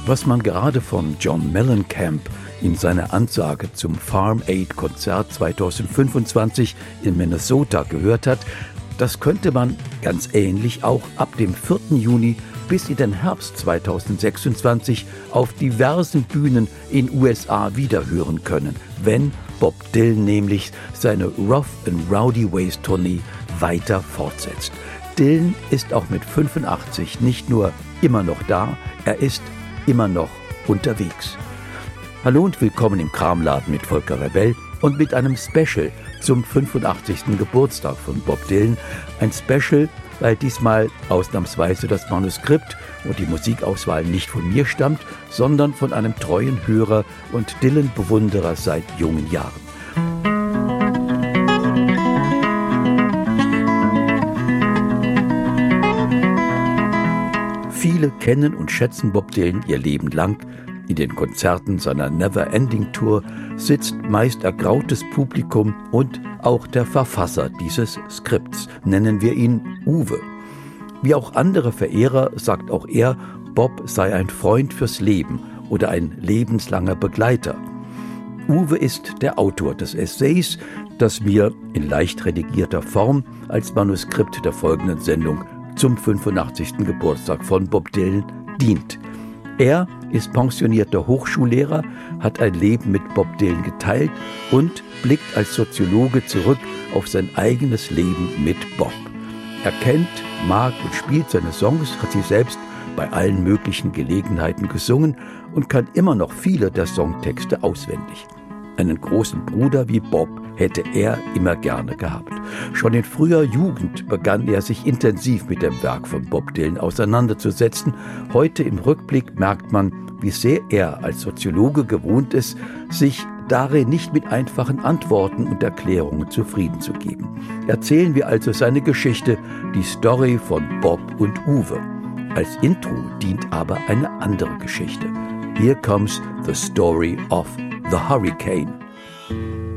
Was man gerade von John Mellencamp in seiner Ansage zum Farm Aid Konzert 2025 in Minnesota gehört hat, das könnte man ganz ähnlich auch ab dem 4. Juni bis in den Herbst 2026 auf diversen Bühnen in USA wiederhören können, wenn Bob Dylan nämlich seine Rough and Rowdy Ways Tournee weiter fortsetzt. Dylan ist auch mit 85 nicht nur immer noch da, er ist immer noch unterwegs. Hallo und willkommen im Kramladen mit Volker Rebell und mit einem Special zum 85. Geburtstag von Bob Dylan. Ein Special, weil diesmal ausnahmsweise das Manuskript und die Musikauswahl nicht von mir stammt, sondern von einem treuen Hörer und Dylan-Bewunderer seit jungen Jahren. Viele kennen und schätzen Bob Dylan ihr Leben lang. In den Konzerten seiner Never-Ending Tour sitzt meist ergrautes Publikum und auch der Verfasser dieses Skripts, nennen wir ihn Uwe. Wie auch andere Verehrer sagt auch er, Bob sei ein Freund fürs Leben oder ein lebenslanger Begleiter. Uwe ist der Autor des Essays, das mir in leicht redigierter Form als Manuskript der folgenden Sendung zum 85. Geburtstag von Bob Dylan dient. Er ist pensionierter Hochschullehrer, hat ein Leben mit Bob Dylan geteilt und blickt als Soziologe zurück auf sein eigenes Leben mit Bob. Er kennt, mag und spielt seine Songs, hat sie selbst bei allen möglichen Gelegenheiten gesungen und kann immer noch viele der Songtexte auswendig. Einen großen Bruder wie Bob hätte er immer gerne gehabt. Schon in früher Jugend begann er sich intensiv mit dem Werk von Bob Dylan auseinanderzusetzen. Heute im Rückblick merkt man, wie sehr er als Soziologe gewohnt ist, sich darin nicht mit einfachen Antworten und Erklärungen zufrieden zu geben. Erzählen wir also seine Geschichte, die Story von Bob und Uwe. Als Intro dient aber eine andere Geschichte. Here comes the story of the hurricane.